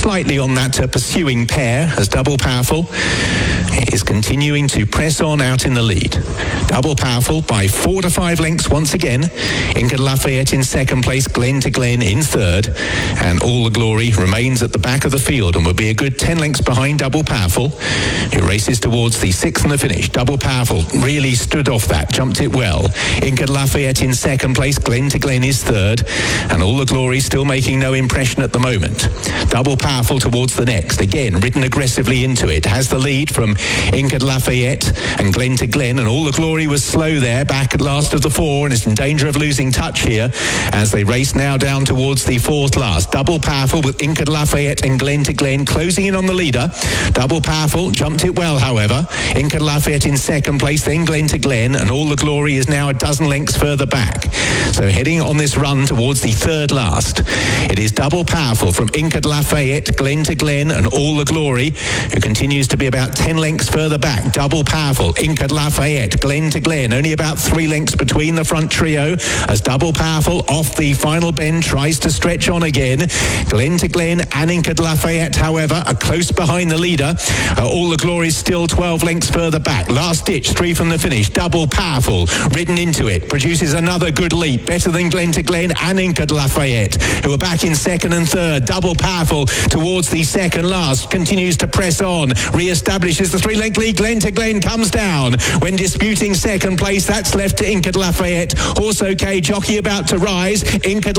slightly on that pursuing pair as Double Powerful is continuing to press on out in the lead. Double Powerful by 4 to 5 lengths once again. Inkard Lafayette in second place, Glen to Glen in third, and All the Glory remains at the back of the field and will be a good 10 lengths behind Double Powerful, who races towards the sixth and the finish. Double Powerful really stood off that, jumped it well. Inkard Lafayette in second place, Glen to Glen is third, and All the Glory still making no impression at the moment. Double Powerful towards the next, again ridden aggressively into it, has the lead from Inkard Lafayette and Glen to Glen, and All the Glory was slow there, back at last of the four, and is in danger of losing touch here as they race now down towards the fourth last. Double Powerful with Inkard Lafayette and Glen to Glen closing in on the leader. Double Powerful jumped it well, however. Inkard Lafayette in second place, then Glen to Glen, and All the Glory is now a dozen lengths further back. So heading on this run towards the third last, it is Double Powerful from Inkard Lafayette, Glen to Glen, and All the Glory, who continues to be about 10 lengths further back. Double Powerful, Inkard Lafayette, Glen to Glen, only about 3 lengths between the front trio as Double Powerful off the final bend tries to stretch on again. Glen to Glen and Inkard Lafayette, however, are close behind the leader. All the Glory is still 12 lengths further back. Last ditch, 3 from the finish. Double Powerful ridden into it, produces another good leap, better than Glen to Glen and Inkard Lafayette, who are back in second and third. Double Powerful towards the second last, continues to press on, re-establishes the 3-length lead. Glen to Glen comes down when disputing second place. That's left to Inkard Lafayette. Horse OK, jockey about to rise. Inkard